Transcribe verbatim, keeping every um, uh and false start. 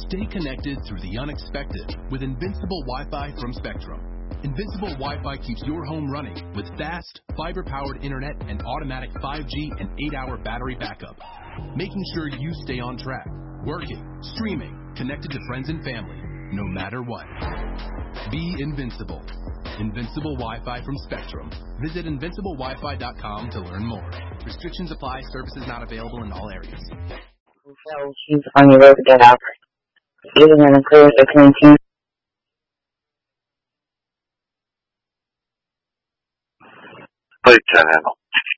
Stay connected through the unexpected with Invincible Wi-Fi from Spectrum. Invincible Wi-Fi keeps your home running with fast, fiber-powered internet and automatic five G and eight hour battery backup, making sure you stay on track, working, streaming, connected to friends and family, no matter what. Be invincible. Invincible Wi-Fi from Spectrum. Visit invincible wi fi dot com to learn more. Restrictions apply. Services not available in all areas. So she's on your road to get out. Even in a clear between two. Play channel.